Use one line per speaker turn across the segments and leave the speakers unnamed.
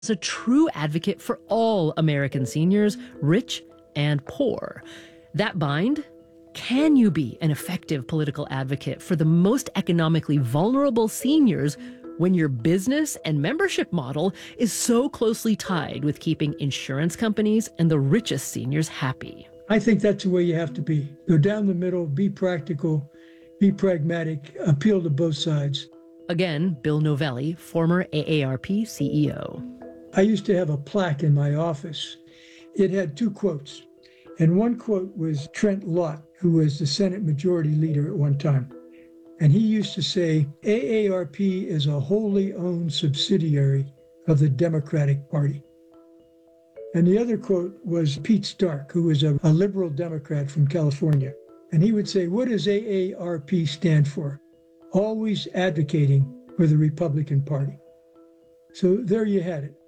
is a true advocate for all American seniors, rich and poor. That bind? Can you be an effective political advocate for the most economically vulnerable seniors when your business and membership model is so closely tied with keeping insurance companies and the richest seniors happy?
I think that's the way you have to be. Go down the middle, be practical, be pragmatic, appeal to both sides.
Again, Bill Novelli, former AARP CEO.
I used to have a plaque in my office. It had two quotes. And one quote was Trent Lott, who was the Senate Majority Leader at one time. And he used to say, AARP is a wholly owned subsidiary of the Democratic Party. And the other quote was Pete Stark, who was a liberal Democrat from California. And he would say, what does AARP stand for? Always advocating for the Republican Party. So there you had it.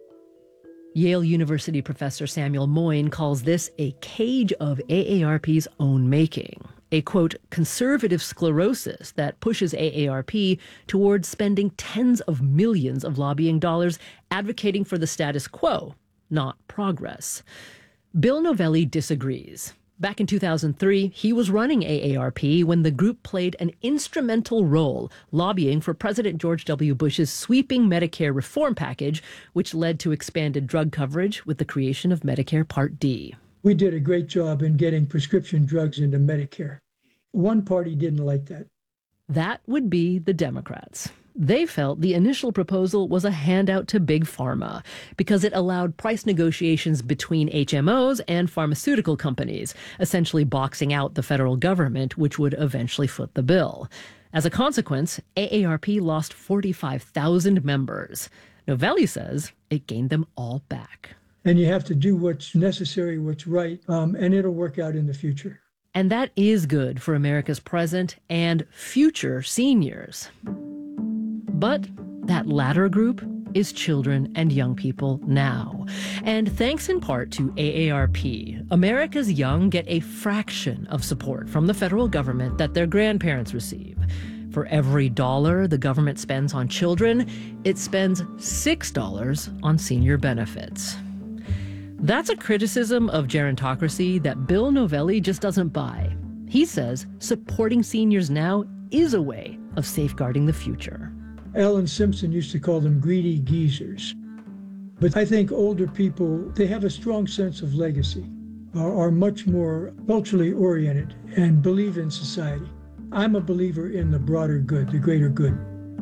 Yale University professor Samuel Moyn calls this a cage of AARP's own making, a, quote, conservative sclerosis that pushes AARP towards spending tens of millions of lobbying dollars advocating for the status quo, not progress. Bill Novelli disagrees. Back in 2003, he was running AARP when the group played an instrumental role lobbying for President George W. Bush's sweeping Medicare reform package, which led to expanded drug coverage with the creation of Medicare Part D.
We did a great job in getting prescription drugs into Medicare. One party didn't like that.
That would be the Democrats. They felt the initial proposal was a handout to Big Pharma because it allowed price negotiations between HMOs and pharmaceutical companies, essentially boxing out the federal government, which would eventually foot the bill. As a consequence, AARP lost 45,000 members. Novelli says it gained them all back.
And you have to do what's necessary, what's right, and it'll work out in the future.
And that is good for America's present and future seniors. But that latter group is children and young people now. And thanks in part to AARP, America's young get a fraction of support from the federal government that their grandparents receive. For every dollar the government spends on children, it spends $6 on senior benefits. That's a criticism of gerontocracy that Bill Novelli just doesn't buy. He says supporting seniors now is a way of safeguarding the future.
Ellen Simpson used to call them greedy geezers. But I think older people, they have a strong sense of legacy, are much more culturally oriented and believe in society. I'm a believer in the broader good, the greater good.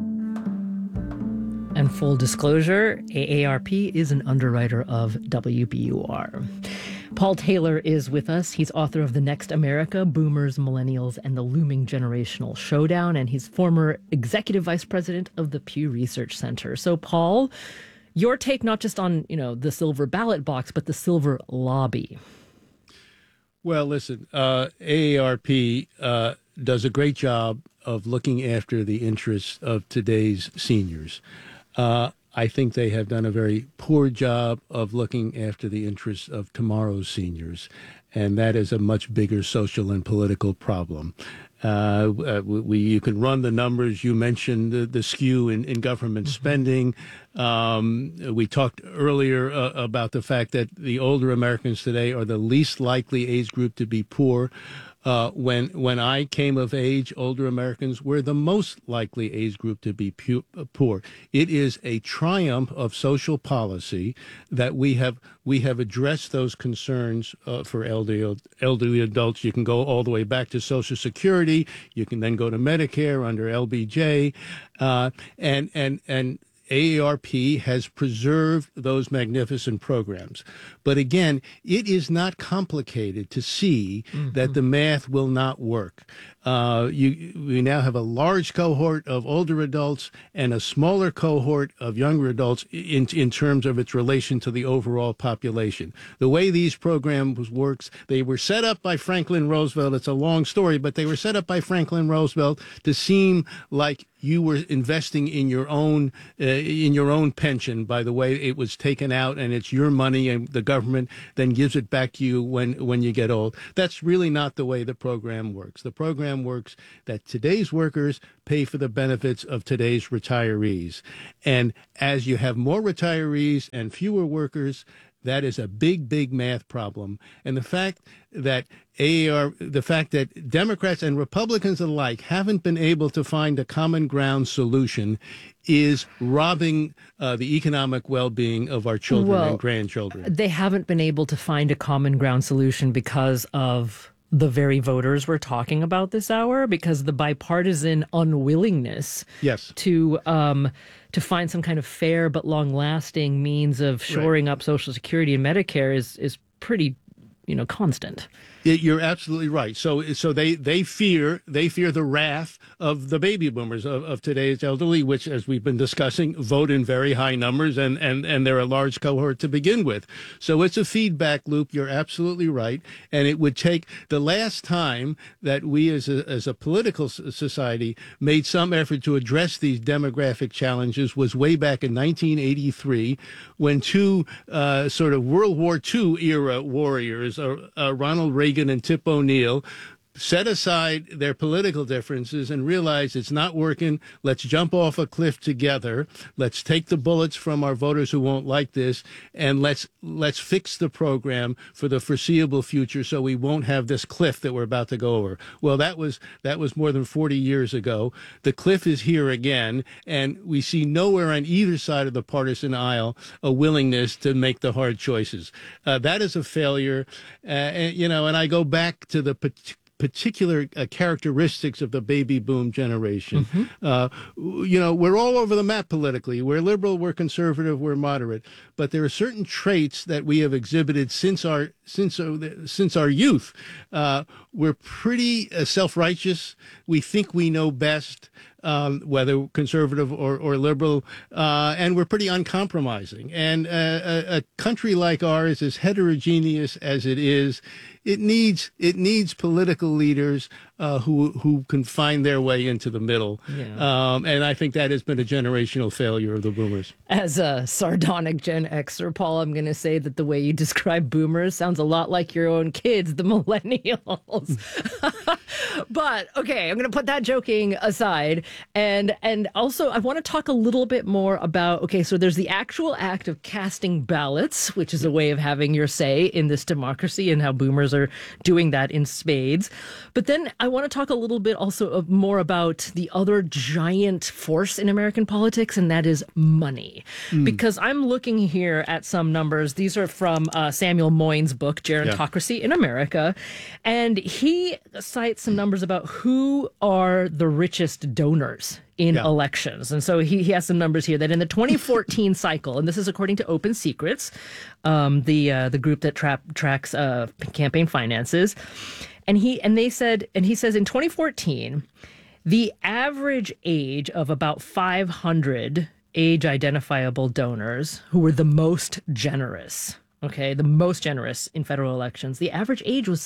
And full disclosure, AARP is an underwriter of WBUR. Paul Taylor is with us. He's author of The Next America, Boomers, Millennials, and the Looming Generational Showdown, and he's former executive vice president of the Pew Research Center. So, Paul, your take not just on, the silver ballot box, but the silver lobby.
Well, listen, AARP does a great job of looking after the interests of today's seniors. I think they have done a very poor job of looking after the interests of tomorrow's seniors, and that is a much bigger social and political problem. You can run the numbers. You mentioned the skew in government spending. We talked earlier about the fact that the older Americans today are the least likely age group to be poor. When I came of age, older Americans were the most likely age group to be poor. It is a triumph of social policy that we have addressed those concerns for elderly adults. You can go all the way back to Social Security. You can then go to Medicare under LBJ, and AARP has preserved those magnificent programs. But again, it is not complicated to see that the math will not work. We now have a large cohort of older adults and a smaller cohort of younger adults in terms of its relation to the overall population. The way these programs works, they were set up by Franklin Roosevelt. It's a long story, but they were set up by Franklin Roosevelt to seem like you were investing in your own in your own pension by the way it was taken out, and it's your money, and the government then gives it back to you when you get old. That's really not the way the program works. The program works that today's workers pay for the benefits of today's retirees. And as you have more retirees and fewer workers, that is a big, big math problem. And the fact that Democrats and Republicans alike haven't been able to find a common ground solution is robbing the economic well-being of our children and grandchildren.
They haven't been able to find a common ground solution because of the very voters we're talking about this hour, because the bipartisan unwillingness to find some kind of fair but long-lasting means of shoring up Social Security and Medicare is pretty, constant.
You're absolutely right. So they fear the wrath of the baby boomers of today's elderly, which, as we've been discussing, vote in very high numbers, and they're a large cohort to begin with. So it's a feedback loop. You're absolutely right. And it would take the last time that we as a political society made some effort to address these demographic challenges was way back in 1983, when two sort of World War II era warriors, Ronald Reagan and Tip O'Neill, set aside their political differences and realized it's not working. Let's jump off a cliff together. Let's take the bullets from our voters who won't like this, and let's fix the program for the foreseeable future so we won't have this cliff that we're about to go over. Well, that was more than 40 years ago. The cliff is here again, and we see nowhere on either side of the partisan aisle a willingness to make the hard choices. That is a failure. And I go back to the particular characteristics of the baby boom generation. We're all over the map politically. We're liberal, we're conservative, we're moderate. But there are certain traits that we have exhibited since our youth. We're pretty self-righteous. We think we know best, whether conservative or liberal, and we're pretty uncompromising. And a country like ours, as heterogeneous as it is, it needs political leaders who can find their way into the middle. And I think that has been a generational failure of the boomers.
As a sardonic Gen Xer, Paul, I'm going to say that the way you describe boomers sounds a lot like your own kids, the millennials. But, okay, I'm going to put that joking aside. And also, I want to talk a little bit more about, so there's the actual act of casting ballots, which is a way of having your say in this democracy, and how boomers are doing that in spades. But then I want to talk a little bit also more about the other giant force in American politics, and that is money. Because I'm looking here at some numbers. These are from Samuel Moyn's book, Gerontocracy in America. And he cites some numbers about who are the richest donors in elections. And so he has some numbers here that in the 2014 cycle, and this is according to Open Secrets, the group that tracks campaign finances, and he says in 2014, the average age of about 500 age identifiable donors who were the most generous, the most generous in federal elections, the average age was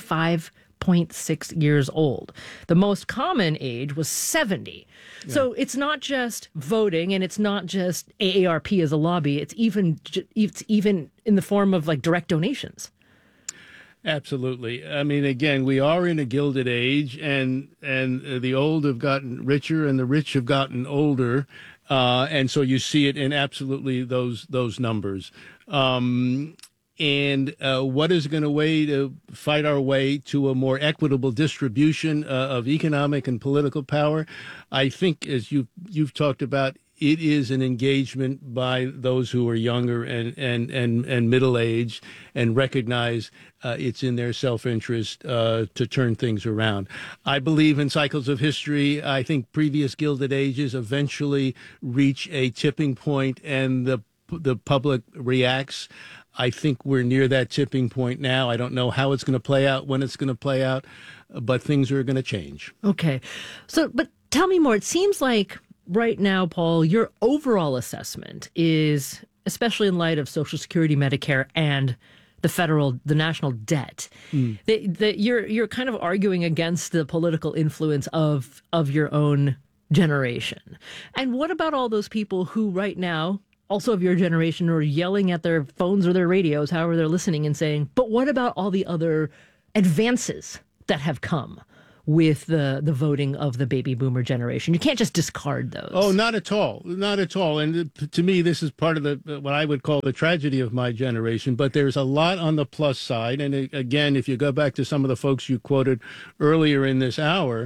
65.6 years old. The most common age was 70. So it's not just voting, and it's not just AARP as a lobby. It's even in the form of like direct donations.
Absolutely. I mean, again, we are in a gilded age, and the old have gotten richer and the rich have gotten older. And so you see it in absolutely those numbers. And what is going to fight our way to a more equitable distribution of economic and political power? I think, as you've talked about, it is an engagement by those who are younger and middle-aged and recognize it's in their self-interest to turn things around. I believe in cycles of history. I think previous Gilded Ages eventually reach a tipping point and the public reacts. I think we're near that tipping point now. I don't know how it's going to play out, when it's going to play out, but things are going to change.
Okay. So, but tell me more. It seems like right now, Paul, your overall assessment is, especially in light of Social Security, Medicare, and the national debt, that you're kind of arguing against the political influence of your own generation. And what about all those people who right now, also of your generation, are yelling at their phones or their radios, however they're listening, and saying, but what about all the other advances that have come with the voting of the baby boomer generation? You can't just discard those.
Oh, not at all. Not at all. And to me, this is part of what I would call the tragedy of my generation. But there's a lot on the plus side. And again, if you go back to some of the folks you quoted earlier in this hour,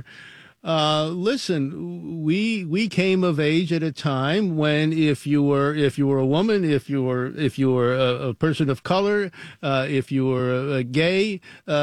listen, we came of age at a time when if you were a woman, if you were a person of color, if you were gay,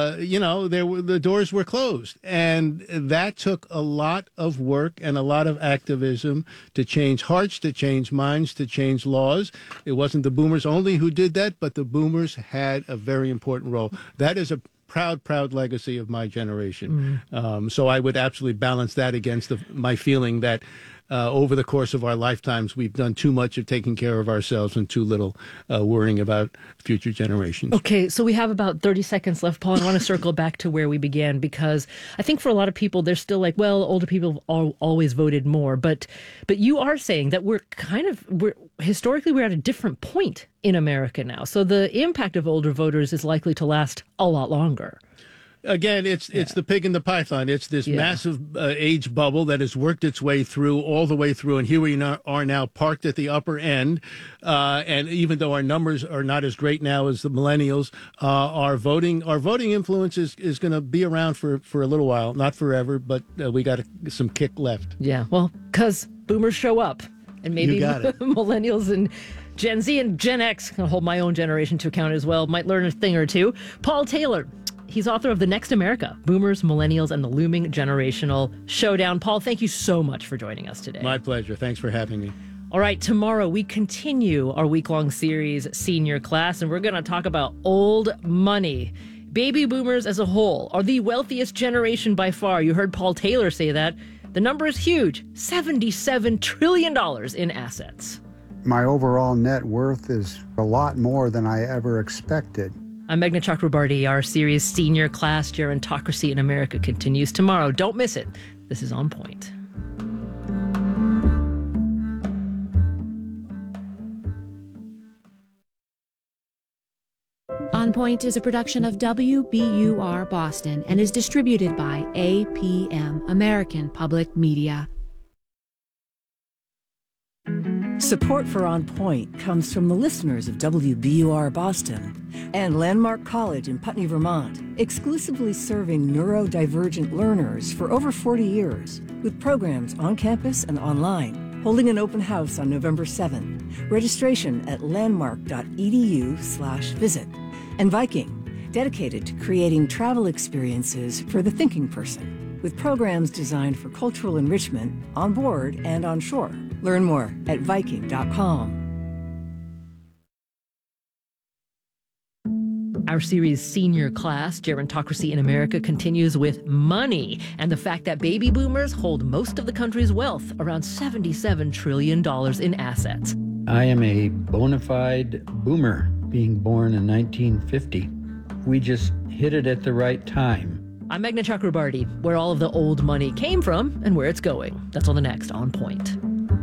the doors were closed, and that took a lot of work and a lot of activism to change hearts, to change minds, to change laws. It wasn't the boomers only who did that, but the boomers had a very important role. That is a proud legacy of my generation. So I would absolutely balance that against my feeling that over the course of our lifetimes, we've done too much of taking care of ourselves and too little worrying about future generations. Okay, so we have about 30 seconds left, Paul. I want to circle back to where we began, because I think for a lot of people, they're still like, well, older people have always voted more. But you are saying that we're historically at a different point in America now. So the impact of older voters is likely to last a lot longer. Again, it's the pig and the python. It's this massive age bubble that has worked its way through, all the way through, and here we are now parked at the upper end. And even though our numbers are not as great now as the millennials, our voting influence is going to be around for a little while, not forever, but we got some kick left. Yeah, well, because boomers show up, and maybe millennials and Gen Z and Gen X, I'll hold my own generation to account as well, might learn a thing or two. Paul Taylor. He's author of The Next America, Boomers, Millennials, and the Looming Generational Showdown. Paul, thank you so much for joining us today. My pleasure. Thanks for having me. All right, tomorrow we continue our week-long series, Senior Class, and we're going to talk about old money. Baby boomers as a whole are the wealthiest generation by far. You heard Paul Taylor say that. The number is huge, $77 trillion in assets.
My overall net worth is a lot more than I ever expected.
I'm Meghna Chakrabarty. Our series Senior Class, Gerontocracy in America continues tomorrow. Don't miss it. This is On Point.
On Point is a production of WBUR Boston and is distributed by APM, American Public Media.
Support for On Point comes from the listeners of WBUR Boston and Landmark College in Putney, Vermont, exclusively serving neurodivergent learners for over 40 years, with programs on campus and online, holding an open house on November 7th. Registration at landmark.edu/visit. And Viking, dedicated to creating travel experiences for the thinking person, with programs designed for cultural enrichment on board and on shore. Learn more at Viking.com.
Our series Senior Class, Gerontocracy in America, continues with money and the fact that baby boomers hold most of the country's wealth, around $77 trillion in assets.
I am a bona fide boomer, being born in 1950. We just hit it at the right time.
I'm Meghna Chakrabarty, where all of the old money came from and where it's going. That's on the next On Point.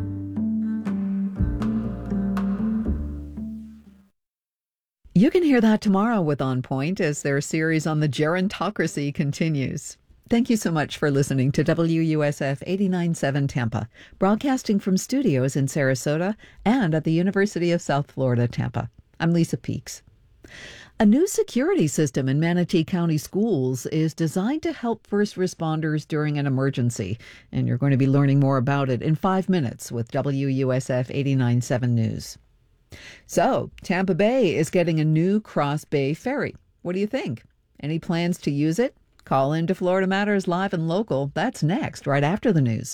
You can hear that tomorrow with On Point as their series on the gerontocracy continues. Thank you so much for listening to WUSF 89.7 Tampa, broadcasting from studios in Sarasota and at the University of South Florida, Tampa. I'm Lisa Peaks. A new security system in Manatee County schools is designed to help first responders during an emergency, and you're going to be learning more about it in 5 minutes with WUSF 89.7 News. So, Tampa Bay is getting a new Cross Bay ferry. What do you think? Any plans to use it? Call in to Florida Matters Live and Local. That's next, right after the news.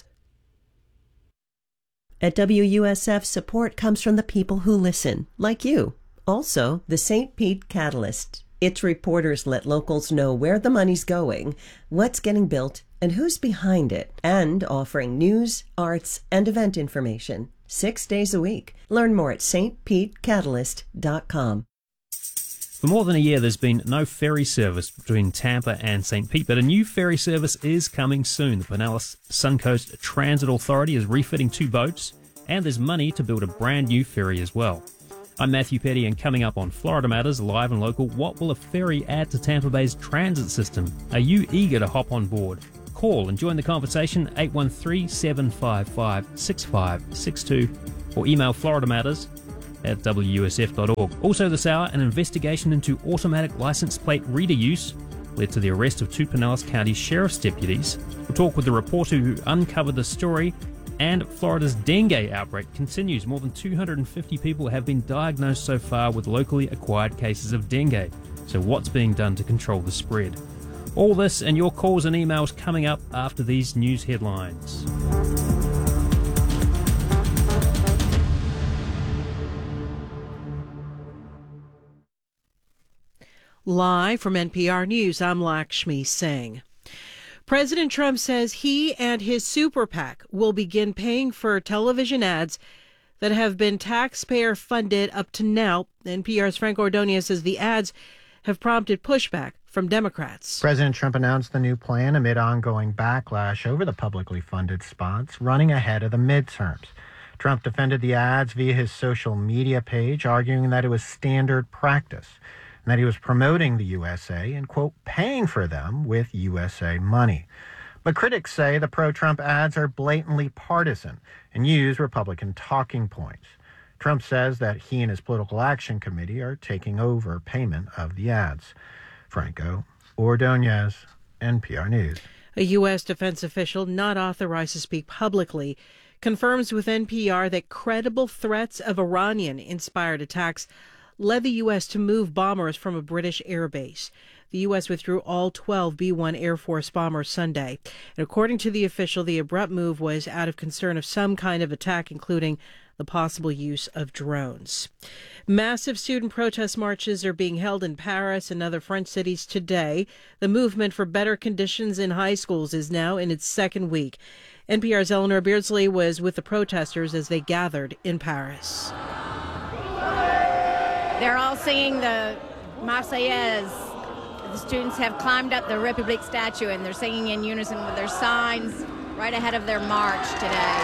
At WUSF, support comes from the people who listen, like you. Also, the St. Pete Catalyst. Its reporters let locals know where the money's going, what's getting built, and who's behind it, and offering news, arts, and event information 6 days a week. Learn more at stpetecatalyst.com.
For more than a year, there's been no ferry service between Tampa and St. Pete, but a new ferry service is coming soon. The Pinellas Suncoast Transit Authority is refitting 2 boats, and there's money to build a brand new ferry as well. I'm Matthew Petty, and coming up on Florida Matters, live and local, what will a ferry add to Tampa Bay's transit system? Are you eager to hop on board? Call and join the conversation, 813-755-6562, or email floridamatters@wusf.org. Also this hour, an investigation into automatic license plate reader use led to the arrest of 2 Pinellas County Sheriff's deputies. We'll talk with the reporter who uncovered the story. And Florida's dengue outbreak continues. More than 250 people have been diagnosed so far with locally acquired cases of dengue. So what's being done to control the spread? All this and your calls and emails coming up after these news headlines.
Live from NPR News, I'm Lakshmi Singh. President Trump says he and his super PAC will begin paying for television ads that have been taxpayer funded up to now. NPR's Frank Ordonez says the ads have prompted pushback from Democrats.
President Trump announced the new plan amid ongoing backlash over the publicly funded spots running ahead of the midterms. Trump defended the ads via his social media page, arguing that it was standard practice and that he was promoting the USA and, quote, paying for them with USA money. But critics say the pro-Trump ads are blatantly partisan and use Republican talking points. Trump says that he and his political action committee are taking over payment of the ads. Franco Ordonez, NPR News.
A U.S. defense official not authorized to speak publicly confirms with NPR that credible threats of Iranian-inspired attacks led the U.S. to move bombers from a British airbase. The U.S. withdrew all 12 B-1 Air Force bombers Sunday. And according to the official, the abrupt move was out of concern of some kind of attack, including the possible use of drones. Massive student protest marches are being held in Paris and other French cities today. The movement for better conditions in high schools is now in its second week. NPR's Eleanor Beardsley was with the protesters as they gathered in Paris.
They're all singing the Marseillaise. The students have climbed up the Republic statue and they're singing in unison with their signs right ahead of their march today.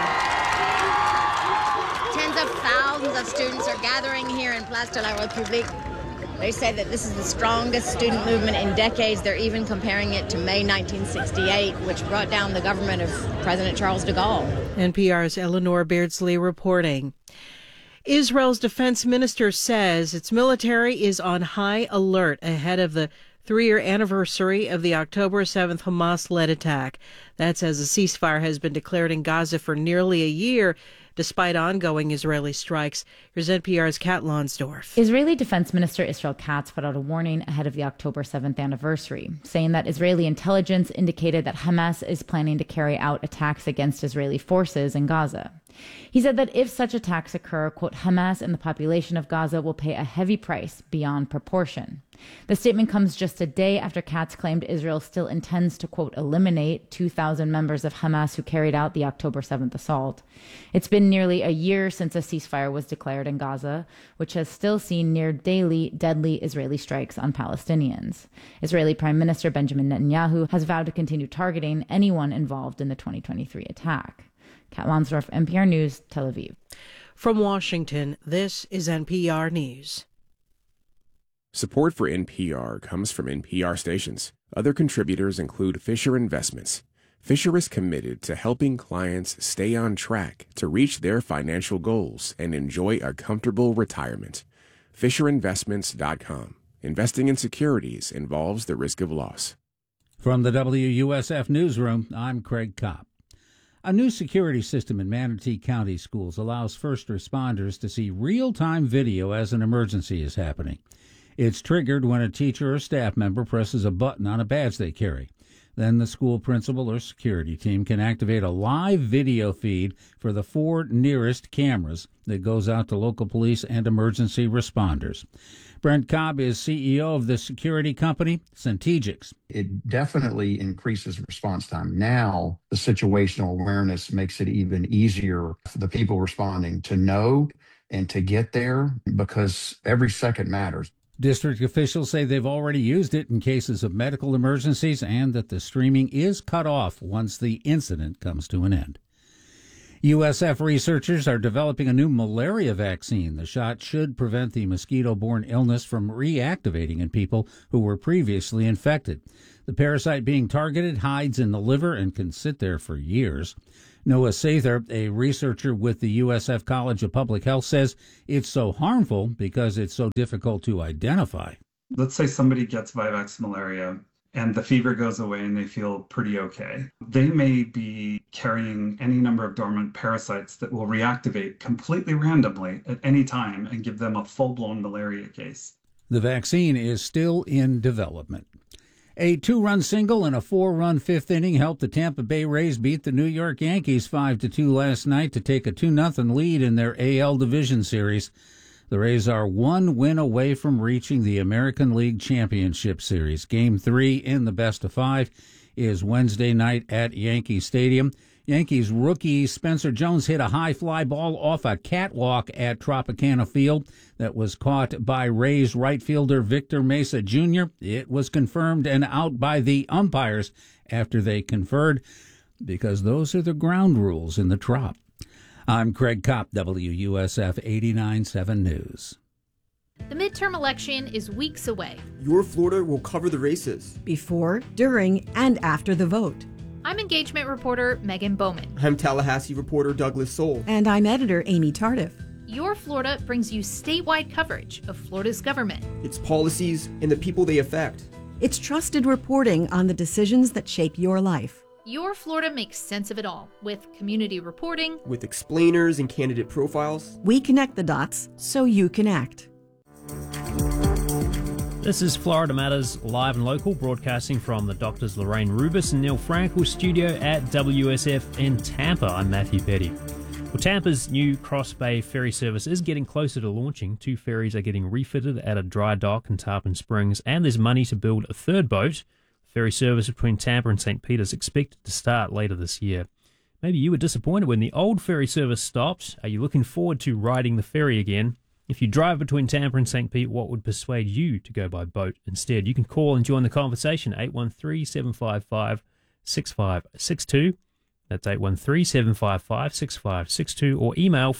Tens of thousands of students are gathering here in Place de la République. They say that this is the strongest student movement in decades. They're even comparing it to May 1968, which brought down the government of President Charles de Gaulle.
NPR's Eleanor Beardsley reporting. Israel's defense minister says its military is on high alert ahead of the 3-year anniversary of the October 7th Hamas-led attack. That's as a ceasefire has been declared in Gaza for nearly a year, despite ongoing Israeli strikes. Here's NPR's Kat Lonsdorf.
Israeli Defense Minister Israel Katz put out a warning ahead of the October 7th anniversary, saying that Israeli intelligence indicated that Hamas is planning to carry out attacks against Israeli forces in Gaza. He said that if such attacks occur, quote, Hamas and the population of Gaza will pay a heavy price beyond proportion. The statement comes just a day after Katz claimed Israel still intends to, quote, eliminate 2,000 members of Hamas who carried out the October 7th assault. It's been nearly a year since a ceasefire was declared in Gaza, which has still seen near daily deadly Israeli strikes on Palestinians. Israeli Prime Minister Benjamin Netanyahu has vowed to continue targeting anyone involved in the 2023 attack. Kat Lonsdorf, NPR News, Tel Aviv.
From Washington, this is NPR News.
Support for NPR comes from NPR stations. Other contributors include Fisher Investments. Fisher is committed to helping clients stay on track to reach their financial goals and enjoy a comfortable retirement. FisherInvestments.com. Investing in securities involves the risk of loss.
From the WUSF Newsroom, I'm Craig Kopp. A new security system in Manatee County schools allows first responders to see real-time video as an emergency is happening. It's triggered when a teacher or staff member presses a button on a badge they carry. Then the school principal or security team can activate a live video feed for the 4 nearest cameras that goes out to local police and emergency responders. Brent Cobb is CEO of the security company, Centegix.
It definitely increases response time. Now, the situational awareness makes it even easier for the people responding to know and to get there because every second matters.
District officials say they've already used it in cases of medical emergencies and that the streaming is cut off once the incident comes to an end. USF researchers are developing a new malaria vaccine. The shot should prevent the mosquito-borne illness from reactivating in people who were previously infected. The parasite being targeted hides in the liver and can sit there for years. Noah Sather, a researcher with the USF College of Public Health, says it's so harmful because it's so difficult to identify.
Let's say somebody gets Vivax malaria and the fever goes away and they feel pretty okay. They may be carrying any number of dormant parasites that will reactivate completely randomly at any time and give them a full-blown malaria case.
The vaccine is still in development. A 2-run single and a 4-run fifth inning helped the Tampa Bay Rays beat the New York Yankees 5-2 last night to take a 2-0 lead in their AL Division Series. The Rays are 1 win away from reaching the American League Championship Series. Game 3 in the best-of-5 is Wednesday night at Yankee Stadium. Yankees rookie Spencer Jones hit a high fly ball off a catwalk at Tropicana Field that was caught by Rays right fielder Victor Mesa Jr. It was confirmed and out by the umpires after they conferred, because those are the ground rules in the Trop. I'm Craig Kopp, WUSF 89.7 News.
The midterm election is weeks away.
Your Florida will cover the races
before, during, and after the vote.
I'm engagement reporter Megan Bowman.
I'm Tallahassee reporter Douglas Soul.
And I'm editor Amy Tardif.
Your Florida brings you statewide coverage of Florida's government,
its policies, and the people they affect.
It's trusted reporting on the decisions that shape your life.
Your Florida makes sense of it all, with community reporting,
with explainers and candidate profiles.
We connect the dots so you can act.
This is Florida Matters, live and local, broadcasting from the Doctors Lorraine Rubis and Neil Frankel studio at WSF in Tampa. I'm Matthew Petty. Well, Tampa's new Cross Bay ferry service is getting closer to launching. 2 ferries are getting refitted at a dry dock in Tarpon Springs, and there's money to build a 3rd boat. Ferry service between Tampa and St. Pete is expected to start later this year. Maybe you were disappointed when the old ferry service stopped. Are you looking forward to riding the ferry again? If you drive between Tampa and St. Pete, what would persuade you to go by boat instead? You can call and join the conversation, 813-755-6562. That's 813-755-6562, or email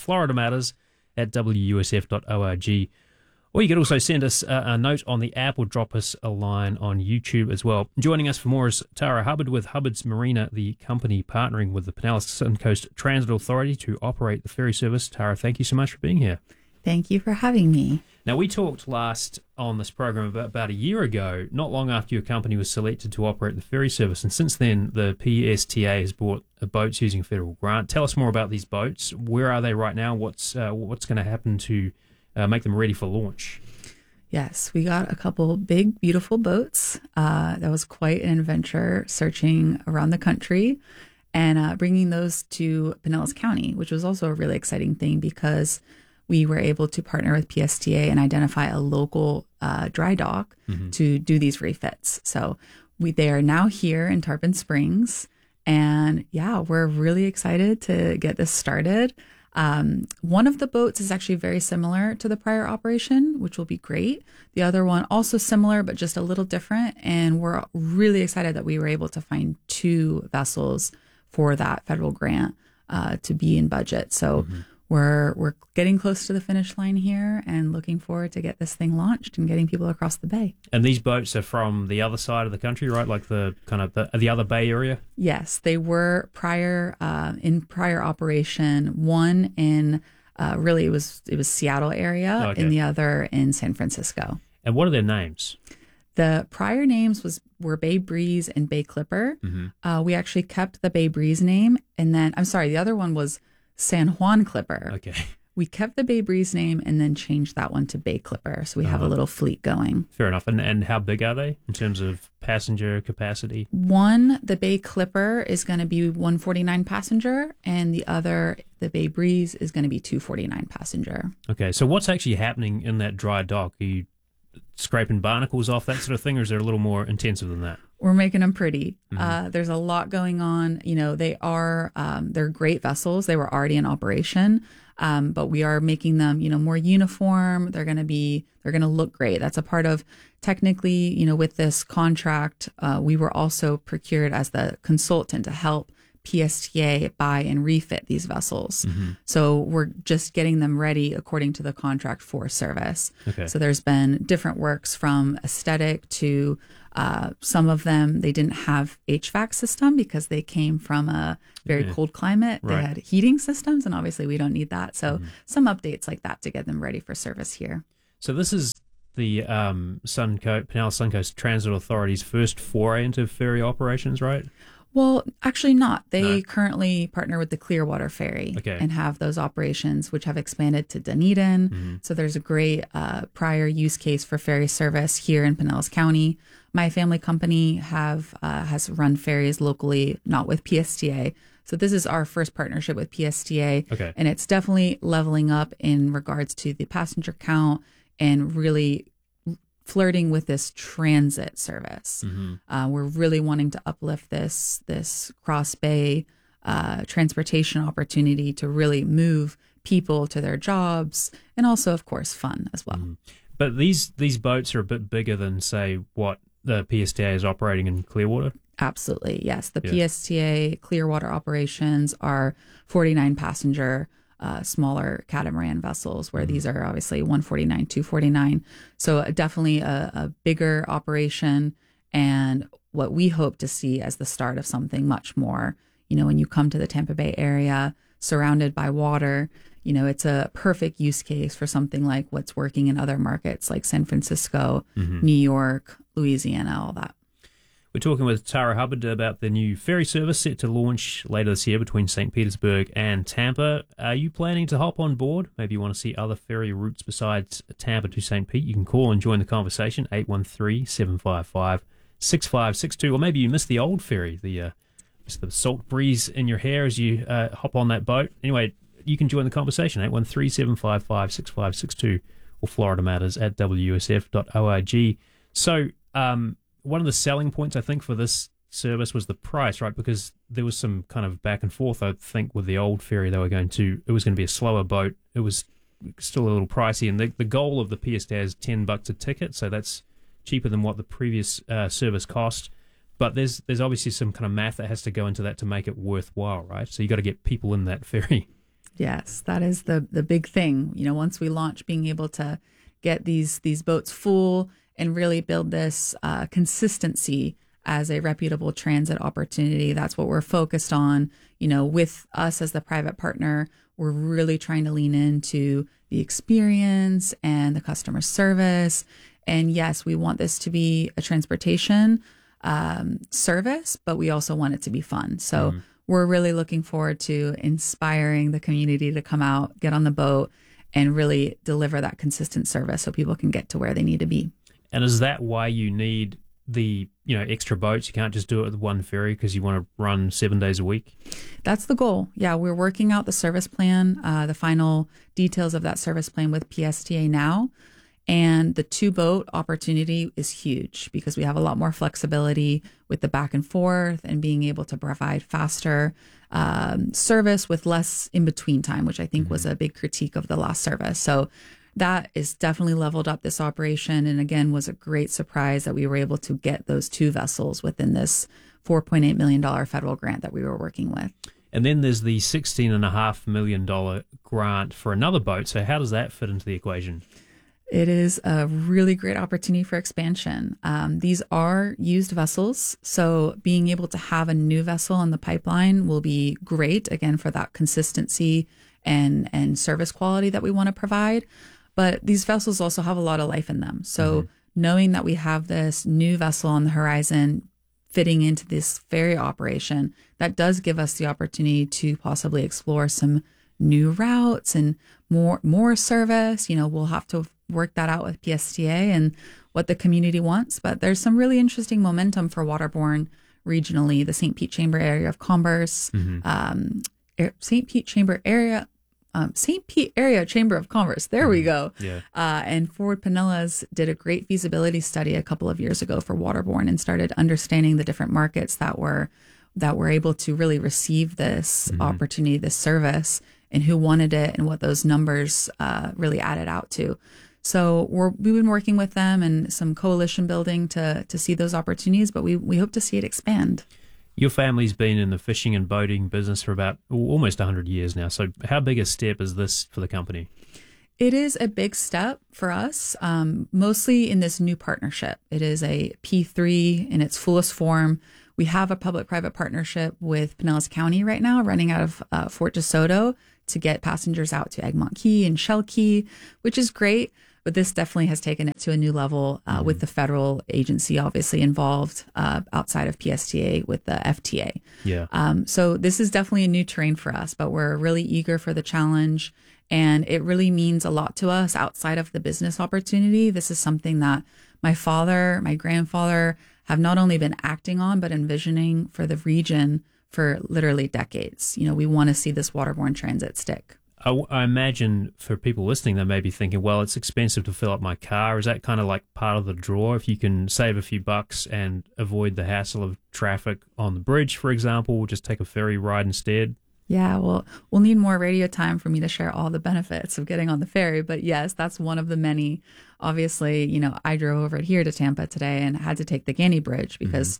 floridamatters@wusf.org. Or you could also send us a note on the app or drop us a line on YouTube as well. Joining us for more is Tara Hubbard with Hubbard's Marina, the company partnering with the Pinellas Suncoast Transit Authority to operate the ferry service. Tara, thank you so much for being here.
Thank you for having me.
Now, we talked last on this program about a year ago, not long after your company was selected to operate the ferry service, and since then the PSTA has bought boats using a federal grant. Tell us more about these boats. Where are they right now? What's going to happen to make them ready for launch?
Yes, we got a couple big, beautiful boats. That was quite an adventure, searching around the country and bringing those to Pinellas County, which was also a really exciting thing because we were able to partner with PSTA and identify a local dry dock to do these refits. So they are now here in Tarpon Springs. And yeah, we're really excited to get this started. One of the boats is actually very similar to the prior operation, which will be great. The other one also similar, but just a little different. And we're really excited that we were able to find 2 vessels for that federal grant to be in budget. So we're getting close to the finish line here and looking forward to get this thing launched and getting people across the bay.
And these boats are from the other side of the country, right? Like the kind of the other bay area?
Yes, they were in prior operation. One in really it was Seattle area, and the other in San Francisco.
And what are their names?
The prior names were Bay Breeze and Bay Clipper. We actually kept the Bay Breeze name, and then the other one was San Juan Clipper.
Okay.
We kept the Bay Breeze name and then changed that one to Bay Clipper. So we have a little fleet going.
Fair enough. And how big are they in terms of passenger capacity?
The Bay Clipper is going to be 149 passenger, and the other, the Bay Breeze, is going to be 249 passenger.
Okay. So what's actually happening in that dry dock? Are you scraping barnacles off, that sort of thing, or is there a little more intensive than that?
We're making them pretty. There's a lot going on. You know, they're great vessels. They were already in operation. But we are making them, more uniform. They're going to look great. That's a part of, technically, with this contract, we were also procured as the consultant to help PSTA buy and refit these vessels. So we're just getting them ready according to the contract for service.
Okay.
So there's been different works from aesthetic to some of them, they didn't have HVAC system because they came from a very cold climate. They
Right.
had heating systems, and obviously we don't need that. So some updates like that to get them ready for service here.
So this is the Pinellas Suncoast Transit Authority's first foray into ferry operations, right?
Well, actually not. They currently partner with the Clearwater Ferry and have those operations, which have expanded to Dunedin. So there's a great prior use case for ferry service here in Pinellas County. My family company has run ferries locally, not with PSTA. So this is our first partnership with PSTA.
Okay.
And it's definitely leveling up in regards to the passenger count and really flirting with this transit service. We're really wanting to uplift this cross bay transportation opportunity to really move people to their jobs, and also, of course, fun as well.
But these boats are a bit bigger than, say, what the PSTA is operating in Clearwater?
Absolutely, yes. The PSTA Clearwater operations are 49 passenger smaller catamaran vessels, where these are obviously 149, 249. So definitely a bigger operation, and what we hope to see as the start of something much more. When you come to the Tampa Bay area, surrounded by water, it's a perfect use case for something like what's working in other markets like San Francisco, New York, Louisiana, all that.
We're talking with Tara Hubbard about the new ferry service set to launch later this year between St. Petersburg and Tampa. Are you planning to hop on board? Maybe you want to see other ferry routes besides Tampa to St. Pete. You can call and join the conversation, 813-755-6562. Or maybe you missed the old ferry, the salt breeze in your hair as you hop on that boat. Anyway, you can join the conversation, 813-755-6562, or floridamatters@wsf.org. So, one of the selling points, I think, for this service was the price, right? Because there was some kind of back and forth, I think, with the old ferry. It was going to be a slower boat. It was still a little pricey. And the goal of the PSTA is $10 a ticket, so that's cheaper than what the previous service cost. But there's obviously some kind of math that has to go into that to make it worthwhile, right? So you got to get people in that ferry.
Yes, that is the big thing. Once we launch, being able to get these boats full and really build this consistency as a reputable transit opportunity. That's what we're focused on. With us as the private partner, we're really trying to lean into the experience and the customer service. And yes, we want this to be a transportation service, but we also want it to be fun. So we're really looking forward to inspiring the community to come out, get on the boat, and really deliver that consistent service so people can get to where they need to be.
And is that why you need the extra boats? You can't just do it with one ferry because you want to run 7 days a week?
That's the goal. Yeah, we're working out the service plan, the final details of that service plan with PSTA now. And the 2-boat opportunity is huge because we have a lot more flexibility with the back and forth and being able to provide faster service with less in-between time, which I think was a big critique of the last service. So that is definitely leveled up this operation. And again, was a great surprise that we were able to get those 2 vessels within this $4.8 million federal grant that we were working with.
And then there's the $16.5 million grant for another boat. So how does that fit into the equation?
It is a really great opportunity for expansion. These are used vessels, so being able to have a new vessel on the pipeline will be great, again, for that consistency and service quality that we want to provide. But these vessels also have a lot of life in them. So knowing that we have this new vessel on the horizon fitting into this ferry operation, that does give us the opportunity to possibly explore some new routes and more service. We'll have to work that out with PSTA and what the community wants. But there's some really interesting momentum for waterborne regionally. The St. Pete Chamber Area of Commerce, St. Pete Area Chamber of Commerce. There we go.
Yeah.
And Forward Pinellas did a great feasibility study a couple of years ago for waterborne and started understanding the different markets that were able to really receive this opportunity, this service. and who wanted it and what those numbers really added out to. So we've been working with them and some coalition building to see those opportunities, but we hope to see it expand.
Your family's been in the fishing and boating business for about almost 100 years now. So how big a step is this for the company?
It is a big step for us, mostly in this new partnership. It is a P3 in its fullest form. We have a public-private partnership with Pinellas County right now, running out of Fort DeSoto to get passengers out to Egmont Key and Shell Key, which is great. But this definitely has taken it to a new level with the federal agency obviously involved outside of PSTA with the FTA.
Yeah.
So this is definitely a new terrain for us, but we're really eager for the challenge. And it really means a lot to us outside of the business opportunity. This is something that my father, my grandfather have not only been acting on, but envisioning for the region for literally decades. You know, we want to see this waterborne transit stick.
I imagine for people listening, they may be thinking, well, it's expensive to fill up my car. Is that kind of like part of the draw? If you can save a few bucks and avoid the hassle of traffic on the bridge, for example, we'll just take a ferry ride instead?
Yeah, well, we'll need more radio time for me to share all the benefits of getting on the ferry. But yes, that's one of the many. Obviously, you know, I drove over here to Tampa today and had to take the Ganny Bridge because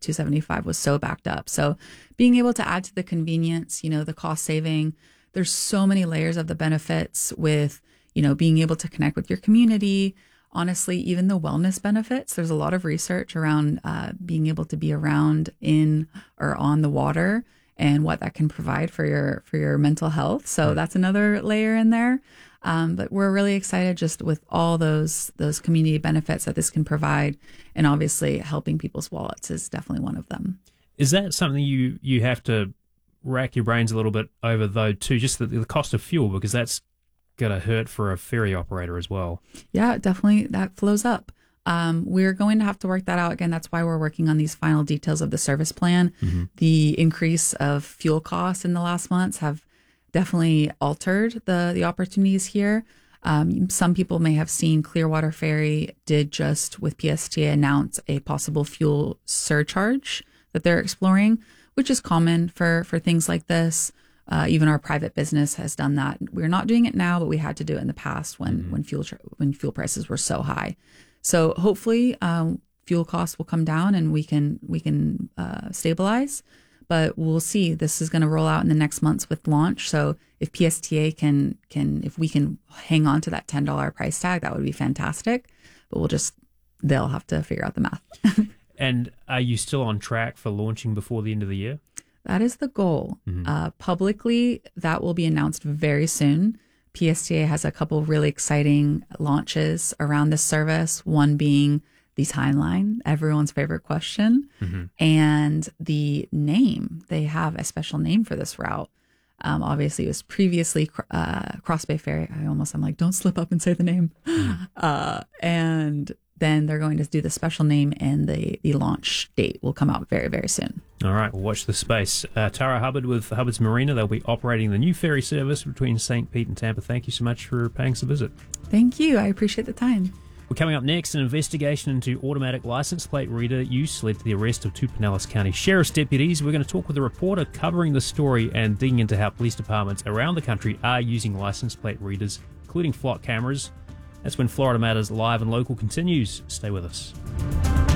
275 was so backed up. So being able to add to the convenience, you know, the cost saving, there's so many layers of the benefits with, you know, being able to connect with your community. Honestly, even the wellness benefits, there's a lot of research around being able to be around in or on the water and what that can provide for your mental health. So that's another layer in there. But we're really excited just with all those community benefits that this can provide. And obviously helping people's wallets is definitely one of them.
Is that something you have to rack your brains a little bit over, though, too, just the cost of fuel, because that's going to hurt for a ferry operator as well?
Yeah, definitely that flows up. We're going to have to work that out. Again, that's why we're working on these final details of the service plan. The increase of fuel costs in the last months have definitely altered the opportunities here. Some people may have seen Clearwater Ferry did just with PSTA announce a possible fuel surcharge that they're exploring, which is common for things like this. Even our private business has done that. We're not doing it now, but we had to do it in the past when fuel prices were so high. So hopefully fuel costs will come down and we can stabilize. But we'll see. This is going to roll out in the next months with launch. So if PSTA if we can hang on to that $10 price tag, that would be fantastic. But they'll have to figure out the math.
And are you still on track for launching before the end of the year?
That is the goal. Publicly, that will be announced very soon. PSTA has a couple really exciting launches around this service, one being the timeline, everyone's favorite question, and the name. They have a special name for this route. Obviously, it was previously Cross Bay Ferry. I'm like, don't slip up and say the name. And then they're going to do the special name, and the launch date will come out very, very soon.
All right, we'll watch the space. Tara Hubbard with Hubbard's Marina. They'll be operating the new ferry service between St. Pete and Tampa. Thank you so much for paying us a visit.
Thank you. I appreciate the time.
Well, coming up next, an investigation into automatic license plate reader use led to the arrest of two Pinellas County Sheriff's deputies. We're going to talk with a reporter covering the story and digging into how police departments around the country are using license plate readers, including flock cameras. That's when Florida Matters Live and Local continues. Stay with us.